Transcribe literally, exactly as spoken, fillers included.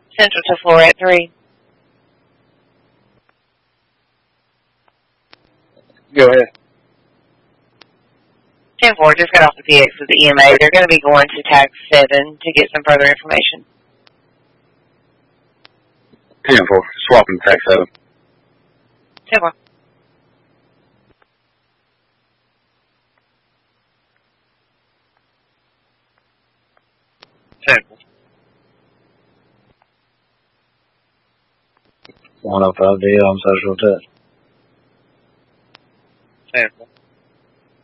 Central to floor at three. Go ahead. ten four, just got off the P X with the E M A. They're going to be going to tax seven to get some further information. ten four, swapping to tax seven. ten four. ten four. one oh five D on social touch.